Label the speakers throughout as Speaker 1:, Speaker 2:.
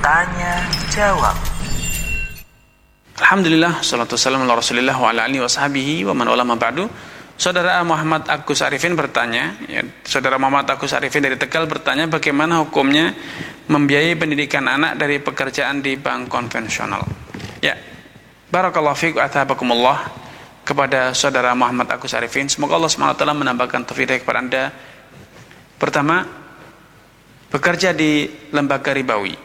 Speaker 1: Tanya jawab.
Speaker 2: Alhamdulillah, salatu wassalamu ala Rasulillah wa ala alihi wa sahbihi wa man wala ma ba'du. Saudara Muhammad Agus Arifin bertanya, Saudara Muhammad Agus Arifin dari Tegal bertanya bagaimana hukumnya membiayai pendidikan anak dari pekerjaan di bank konvensional. Ya, barakallahu fiik wa athabakumullah kepada Saudara Muhammad Agus Arifin. Semoga Allah SWT menambahkan taufik kepada Anda. Pertama, bekerja di lembaga ribawi,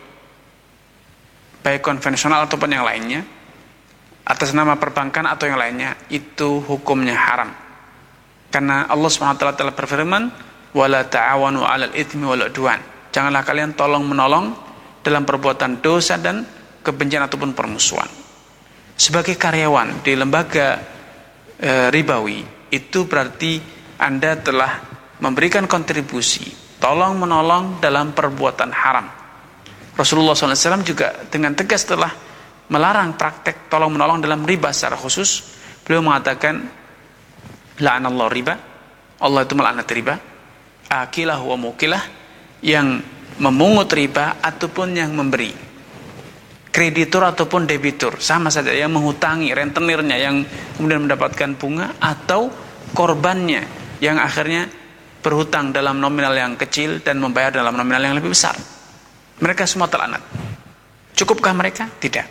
Speaker 2: baik konvensional ataupun yang lainnya, atas nama perbankan atau yang lainnya, itu hukumnya haram. Karena Allah SWT telah berfirman, wala ta'awanu 'alal itsmi wal 'udwan. Janganlah kalian tolong-menolong dalam perbuatan dosa dan kebencian ataupun permusuhan. Sebagai karyawan di lembaga ribawi, itu berarti Anda telah memberikan kontribusi, tolong-menolong dalam perbuatan haram. Rasulullah SAW juga dengan tegas telah melarang praktek tolong-menolong dalam riba secara khusus. Beliau mengatakan, la'anallahu riba, Allah itu melaknat riba, akilah wa mukilah, yang memungut riba ataupun yang memberi, kreditur ataupun debitur, sama saja, yang menghutangi, rentenirnya yang kemudian mendapatkan bunga, atau korbannya yang akhirnya berhutang dalam nominal yang kecil dan membayar dalam nominal yang lebih besar. Mereka semua terlaknat. Cukupkah mereka? Tidak.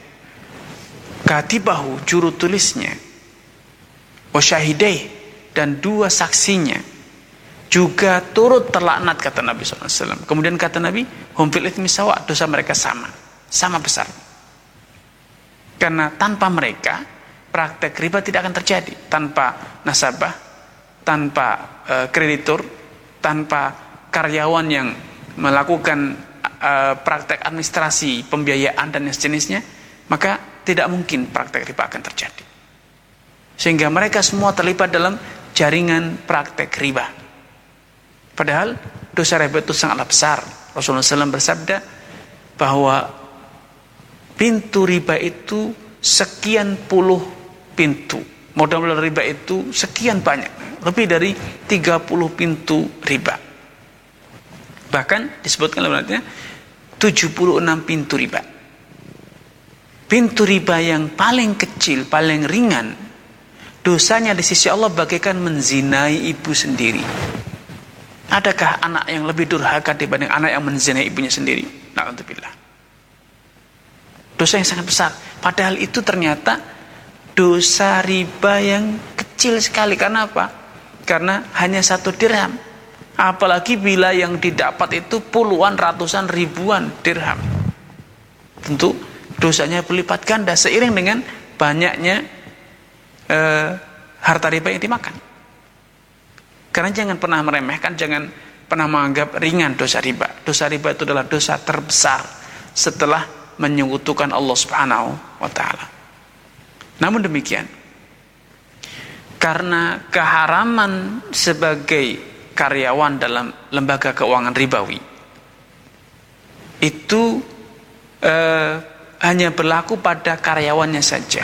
Speaker 2: Katibahu, juru tulisnya, wasyahidai, dan dua saksinya juga turut terlaknat, kata Nabi SAW. Kemudian kata Nabi, hum fil itsmi sawa, dosa mereka sama besar. Karena tanpa mereka praktek riba tidak akan terjadi. Tanpa nasabah, tanpa kreditur, tanpa karyawan yang melakukan praktek administrasi, pembiayaan dan sejenisnya, maka tidak mungkin praktek riba akan terjadi. Sehingga mereka semua terlibat dalam jaringan praktek riba. Padahal dosa riba itu sangatlah besar. Rasulullah SAW bersabda bahwa pintu riba itu sekian puluh pintu. Modal riba itu sekian banyak, lebih dari 30 pintu riba. Bahkan disebutkan dalamnya 76 pintu riba. Pintu riba yang paling kecil, paling ringan, dosanya di sisi Allah bagaikan menzinai ibu sendiri. Adakah anak yang lebih durhaka dibanding anak yang menzinai ibunya sendiri? Na'udzubillah. Dosa yang sangat besar. Padahal itu ternyata dosa riba yang kecil sekali. Karena apa? Karena hanya 1 dirham. Apalagi bila yang didapat itu puluhan, ratusan, ribuan dirham. Tentu dosanya berlipat ganda seiring dengan banyaknya harta riba yang dimakan. Karena jangan pernah meremehkan, jangan pernah menganggap ringan dosa riba. Dosa riba itu adalah dosa terbesar setelah menyekutukan Allah Subhanahu wa taala. Namun demikian, karena keharaman sebagai karyawan dalam lembaga keuangan ribawi itu hanya berlaku pada karyawannya saja.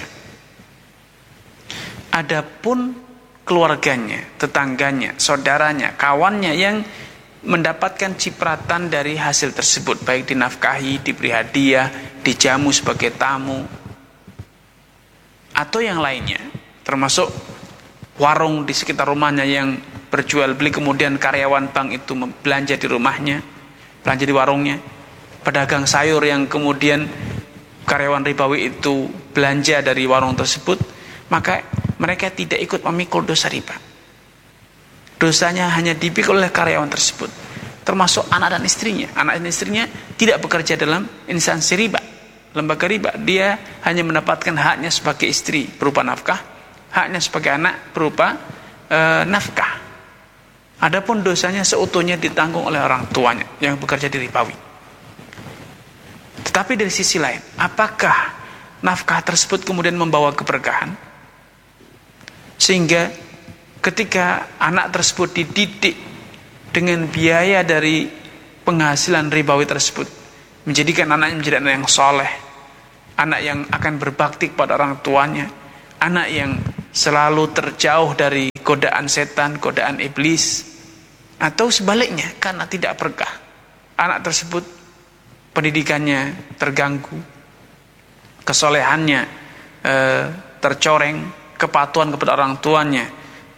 Speaker 2: Adapun keluarganya, tetangganya, saudaranya, kawannya yang mendapatkan cipratan dari hasil tersebut, baik dinafkahi, diberi hadiah, dijamu sebagai tamu, atau yang lainnya, termasuk warung di sekitar rumahnya yang berjual beli, kemudian karyawan bank itu belanja di rumahnya, belanja di warungnya, pedagang sayur yang kemudian karyawan ribawi itu belanja dari warung tersebut, maka mereka tidak ikut memikul dosa riba. Dosanya hanya dipikul oleh karyawan tersebut, termasuk anak dan istrinya. Anak dan istrinya tidak bekerja dalam instansi riba, lembaga riba. Dia hanya mendapatkan haknya sebagai istri berupa nafkah, haknya sebagai anak berupa nafkah. Adapun dosanya seutuhnya ditanggung oleh orang tuanya yang bekerja di ribawi. Tetapi dari sisi lain, apakah nafkah tersebut kemudian membawa keberkahan? Sehingga ketika anak tersebut dididik dengan biaya dari penghasilan ribawi tersebut, menjadikan anaknya menjadi anak yang soleh, anak yang akan berbakti kepada orang tuanya, anak yang selalu terjauh dari godaan setan, godaan iblis, atau sebaliknya karena tidak berkah, anak tersebut pendidikannya terganggu, kesolehannya tercoreng, kepatuhan kepada orang tuanya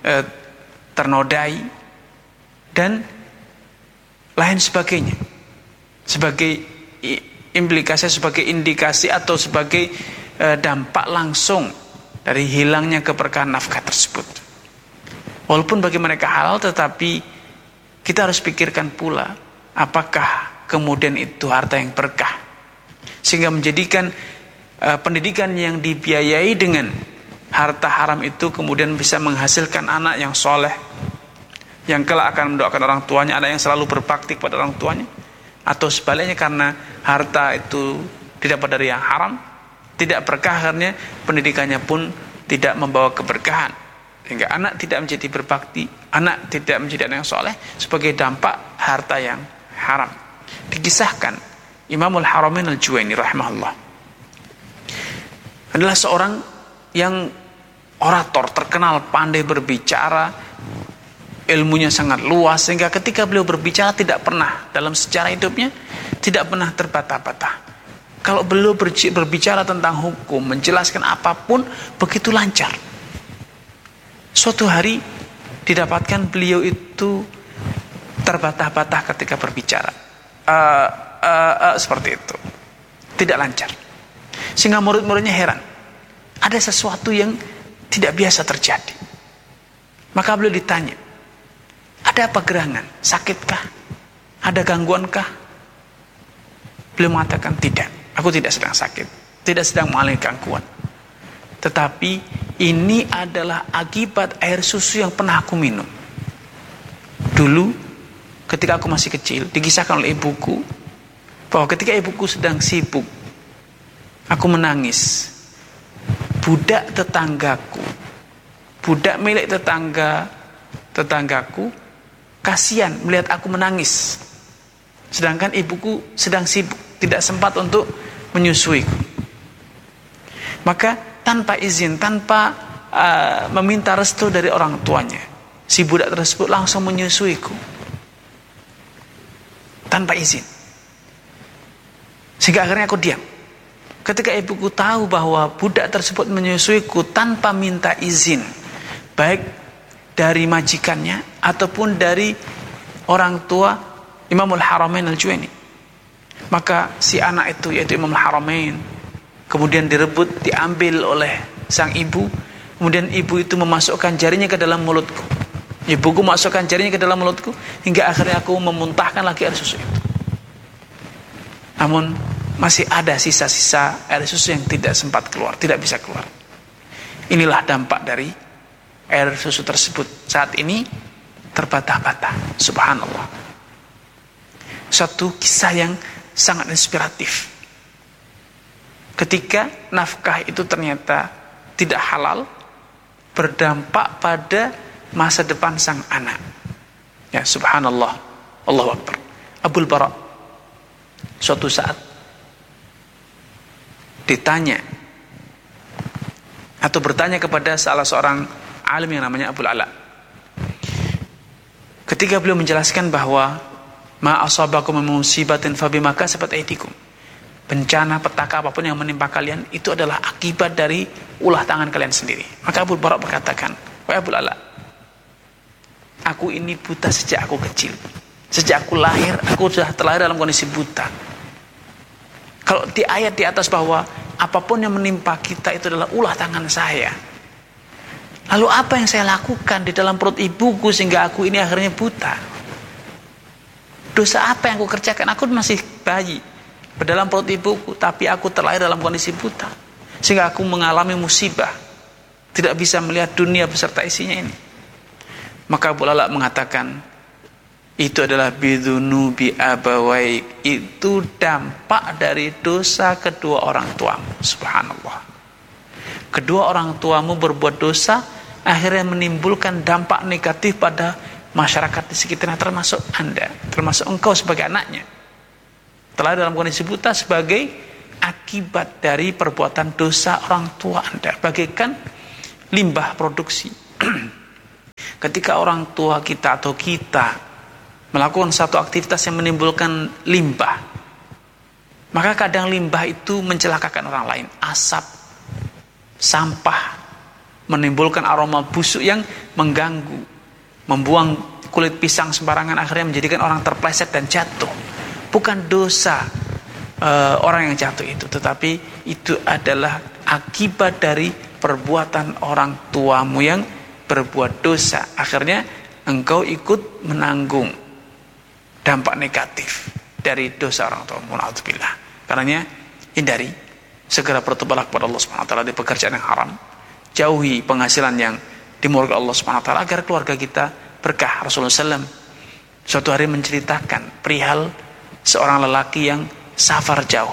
Speaker 2: ternodai, dan lain sebagainya, sebagai implikasi, sebagai indikasi atau sebagai dampak langsung dari hilangnya keberkahan nafkah tersebut. Walaupun bagi mereka halal, tetapi kita harus pikirkan pula apakah kemudian itu harta yang berkah, sehingga menjadikan pendidikan yang dibiayai dengan harta haram itu kemudian bisa menghasilkan anak yang soleh, yang kelak akan mendoakan orang tuanya, anak yang selalu berbakti kepada orang tuanya. Atau sebaliknya, karena harta itu didapat dari yang haram, tidak berkah, akhirnya pendidikannya pun tidak membawa keberkahan, sehingga anak tidak menjadi berbakti, anak tidak menjadi anak yang soleh sebagai dampak harta yang haram. Dikisahkan Imamul Haramain Al-Juwaini rahimahullah adalah seorang yang orator, terkenal, pandai berbicara, ilmunya sangat luas, sehingga ketika beliau berbicara tidak pernah dalam sejarah hidupnya tidak pernah terbata-bata. Kalau beliau berbicara tentang hukum, menjelaskan apapun, begitu lancar. Suatu hari didapatkan beliau itu terbata-bata ketika berbicara, seperti itu, tidak lancar, sehingga murid-muridnya heran, ada sesuatu yang tidak biasa terjadi. Maka beliau ditanya, ada apa gerangan? Sakitkah? Ada gangguankah? Beliau mengatakan, tidak, aku tidak sedang sakit, tidak sedang mengalami gangguan, tetapi ini adalah akibat air susu yang pernah aku minum. Dulu ketika aku masih kecil, dikisahkan oleh ibuku bahwa ketika ibuku sedang sibuk, aku menangis. Budak tetanggaku, budak milik tetanggaku kasihan melihat aku menangis, sedangkan ibuku sedang sibuk, tidak sempat untuk menyusuiku. Maka tanpa izin, tanpa meminta restu dari orang tuanya, si budak tersebut langsung menyusuiku tanpa izin, sehingga akhirnya aku diam. Ketika ibuku tahu bahwa budak tersebut menyusuiku tanpa minta izin, baik dari majikannya ataupun dari orang tua Imamul Haramain Al-Juwaini, maka si anak itu, yaitu Imamul Haramain, kemudian direbut, diambil oleh sang ibu. Kemudian ibu itu memasukkan jarinya ke dalam mulutku. Ibuku masukkan jarinya ke dalam mulutku, hingga akhirnya aku memuntahkan lagi air susu itu. Namun masih ada sisa-sisa air susu yang tidak sempat keluar, tidak bisa keluar. Inilah dampak dari air susu tersebut. Saat ini terbata-bata. Subhanallah. Satu kisah yang sangat inspiratif. Ketika nafkah itu ternyata tidak halal, berdampak pada masa depan sang anak. Ya, subhanallah. Allahu Akbar. Abul Bara suatu saat ditanya atau bertanya kepada salah seorang alim yang namanya Abul Ala. Ketika beliau menjelaskan bahwa ma asabakum min musibatin fabima kasabat aydikum, bencana, petaka apapun yang menimpa kalian itu adalah akibat dari ulah tangan kalian sendiri. Maka Abul Bara berkatakan, wahai Abul Ala, aku ini buta sejak aku kecil. Sejak aku lahir, aku sudah terlahir dalam kondisi buta. Kalau di ayat di atas bahwa apapun yang menimpa kita itu adalah ulah tangan saya, lalu apa yang saya lakukan di dalam perut ibuku sehingga aku ini akhirnya buta? Dosa apa yang aku kerjakan? Aku masih bayi di dalam perut ibuku, tapi aku terlahir dalam kondisi buta, sehingga aku mengalami musibah, tidak bisa melihat dunia beserta isinya ini. Maka Abu Lala mengatakan, itu adalah bidunubi abawaik, itu dampak dari dosa kedua orang tuamu. Subhanallah. Kedua orang tuamu berbuat dosa, akhirnya menimbulkan dampak negatif pada masyarakat di sekitarnya, termasuk Anda, termasuk engkau sebagai anaknya. Telah dalam kondisi buta sebagai akibat dari perbuatan dosa orang tua Anda, bagaikan limbah produksi. Ketika orang tua kita atau kita melakukan satu aktivitas yang menimbulkan limbah, Maka kadang limbah itu mencelakakan orang lain. Asap, sampah, menimbulkan aroma busuk yang mengganggu. Membuang kulit pisang sembarangan akhirnya menjadikan orang terpleset dan jatuh. Bukan dosa orang yang jatuh itu, tetapi itu adalah akibat dari perbuatan orang tuamu yang berbuat dosa. Akhirnya engkau ikut menanggung dampak negatif dari dosa orang tua. Na'udzubillah. Karenanya hindari, segera bertobatlah kepada Allah Subhanahu wa taala dari pekerjaan yang haram. Jauhi penghasilan yang dimurkai Allah Subhanahu wa taala agar keluarga kita berkah. Rasulullah SAW suatu hari menceritakan perihal seorang lelaki yang safar jauh,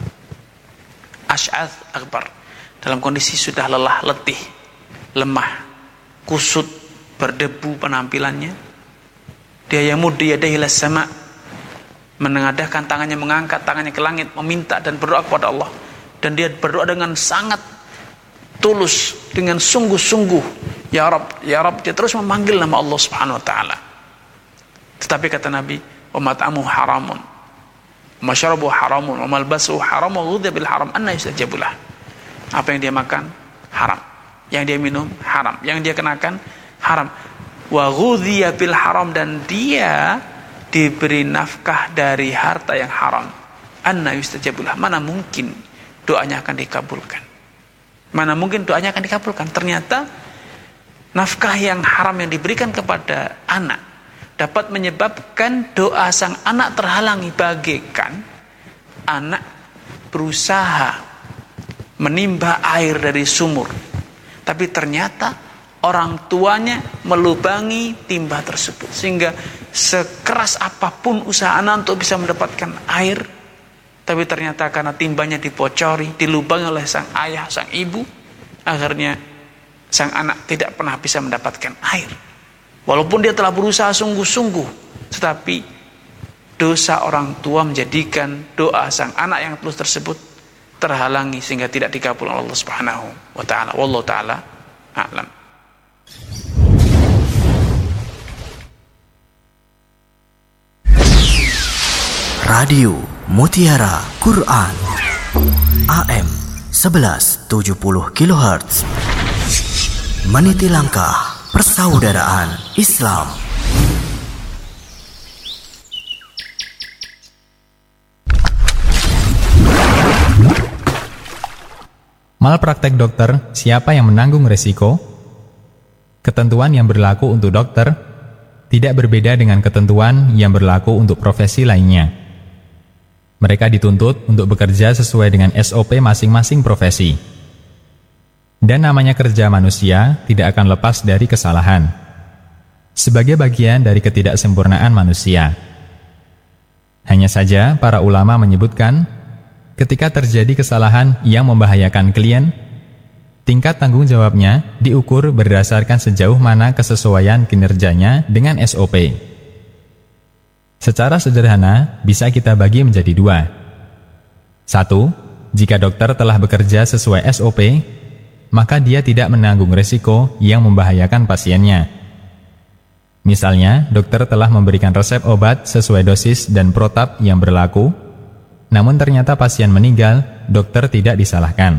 Speaker 2: Ash'ath akbar, dalam kondisi sudah lelah, letih, lemah, kusut, berdebu penampilannya. Dia yamuddu yadayhi ilas sama', menengadahkan tangannya, mengangkat tangannya ke langit, meminta dan berdoa kepada Allah. Dan dia berdoa dengan sangat tulus, dengan sungguh-sungguh, ya Rabb, ya Rabb. Dia terus memanggil nama Allah Subhanahu wa taala. Tetapi kata Nabi, wa mat'amuhu haramun, masyarabuhu haramun, wa malbasuhu haram, wa ghudhiya bil haram, anna yustajabu lah. Apa yang dia makan haram, yang dia minum haram, yang dia kenakan haram, wa ghudhiya bil haram, dan dia diberi nafkah dari harta yang haram, anna yustajabu lah. Mana mungkin doanya akan dikabulkan? Mana mungkin doanya akan dikabulkan? Ternyata nafkah yang haram yang diberikan kepada anak dapat menyebabkan doa sang anak terhalangi, bagaikan anak berusaha menimba air dari sumur, tapi ternyata orang tuanya melubangi timba tersebut, sehingga sekeras apapun usaha anak untuk bisa mendapatkan air, tapi ternyata karena timbanya dibocori, dilubangi oleh sang ayah, sang ibu, akhirnya sang anak tidak pernah bisa mendapatkan air. Walaupun dia telah berusaha sungguh-sungguh, tetapi dosa orang tua menjadikan doa sang anak yang tulus tersebut terhalangi sehingga tidak dikabul oleh Allah Subhanahu wa taala. Wallahu taala a'lam.
Speaker 1: Radio Mutiara Quran AM 1170 kHz, meniti langkah persaudaraan Islam.
Speaker 3: Malpraktek dokter, siapa yang menanggung resiko? Ketentuan yang berlaku untuk dokter tidak berbeda dengan ketentuan yang berlaku untuk profesi lainnya. Mereka dituntut untuk bekerja sesuai dengan SOP masing-masing profesi. Dan namanya kerja manusia tidak akan lepas dari kesalahan, sebagai bagian dari ketidaksempurnaan manusia. Hanya saja para ulama menyebutkan, ketika terjadi kesalahan yang membahayakan klien, tingkat tanggung jawabnya diukur berdasarkan sejauh mana kesesuaian kinerjanya dengan SOP. Secara sederhana, bisa kita bagi menjadi dua. 1. Jika dokter telah bekerja sesuai SOP, maka dia tidak menanggung resiko yang membahayakan pasiennya. Misalnya, dokter telah memberikan resep obat sesuai dosis dan protap yang berlaku, namun ternyata pasien meninggal, dokter tidak disalahkan.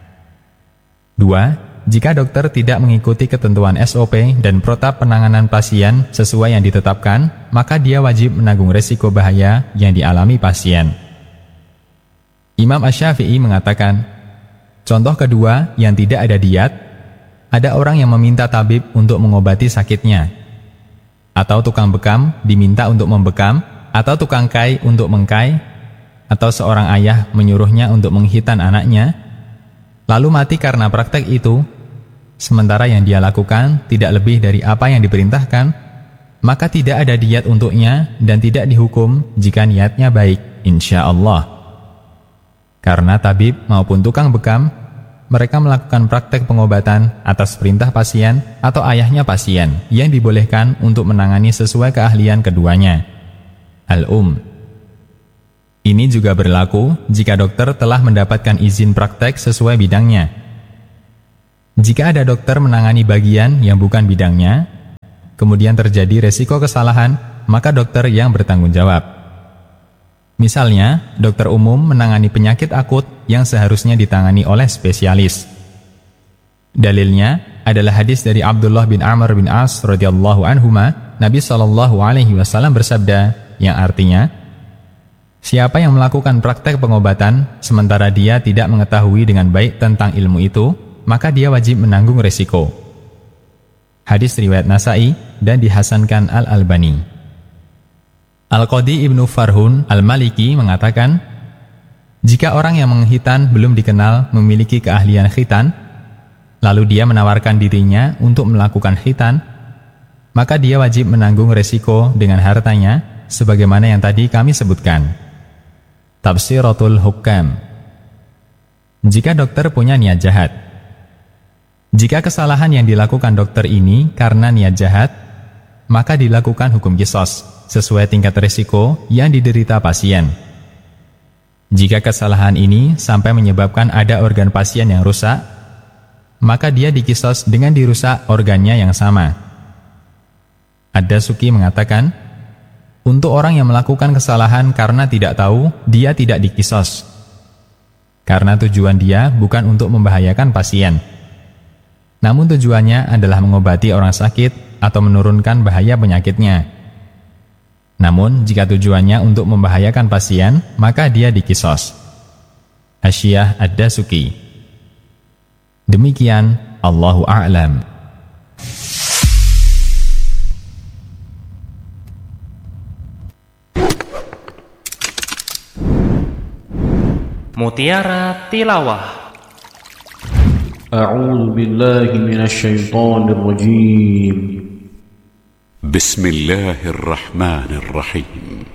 Speaker 3: 2. Jika dokter tidak mengikuti ketentuan SOP dan protap penanganan pasien sesuai yang ditetapkan, maka dia wajib menanggung resiko bahaya yang dialami pasien. Imam Asy-Syafi'i mengatakan, contoh kedua yang tidak ada diat, ada orang yang meminta tabib untuk mengobati sakitnya, atau tukang bekam diminta untuk membekam, atau tukang kai untuk mengkai, atau seorang ayah menyuruhnya untuk menghitan anaknya, lalu mati karena praktek itu, sementara yang dia lakukan tidak lebih dari apa yang diperintahkan, maka tidak ada diat untuknya dan tidak dihukum jika niatnya baik, insya Allah. Karena tabib maupun tukang bekam, mereka melakukan praktek pengobatan atas perintah pasien atau ayahnya pasien yang dibolehkan untuk menangani sesuai keahlian keduanya. Ini juga berlaku jika dokter telah mendapatkan izin praktek sesuai bidangnya. Jika ada dokter menangani bagian yang bukan bidangnya, kemudian terjadi resiko kesalahan, maka dokter yang bertanggung jawab. Misalnya, dokter umum menangani penyakit akut yang seharusnya ditangani oleh spesialis. Dalilnya adalah hadis dari Abdullah bin Amr bin As radhiyallahu anhuma, Nabi SAW bersabda, yang artinya, siapa yang melakukan praktek pengobatan sementara dia tidak mengetahui dengan baik tentang ilmu itu, maka dia wajib menanggung resiko. Hadis riwayat Nasa'i dan dihasankan Al-Albani. Al-Qadi Ibnu Farhun Al-Maliki mengatakan, jika orang yang menghitan belum dikenal memiliki keahlian khitan, lalu dia menawarkan dirinya untuk melakukan khitan, maka dia wajib menanggung resiko dengan hartanya, sebagaimana yang tadi kami sebutkan. Tafsiratul Hukam. Jika dokter punya niat jahat, jika kesalahan yang dilakukan dokter ini karena niat jahat, maka dilakukan hukum qisas sesuai tingkat risiko yang diderita pasien. Jika kesalahan ini sampai menyebabkan ada organ pasien yang rusak, maka dia diqisas dengan dirusak organnya yang sama. Ad-Dasuki mengatakan, untuk orang yang melakukan kesalahan karena tidak tahu, dia tidak diqisas, karena tujuan dia bukan untuk membahayakan pasien, namun tujuannya adalah mengobati orang sakit atau menurunkan bahaya penyakitnya. Namun, jika tujuannya untuk membahayakan pasien, maka dia diqisas. Hasyiah Ad-Dasuki. Demikian, Allahu a'lam.
Speaker 4: Mutiara Tilawah.
Speaker 5: أعوذ بالله من الشيطان الرجيم
Speaker 6: بسم الله الرحمن الرحيم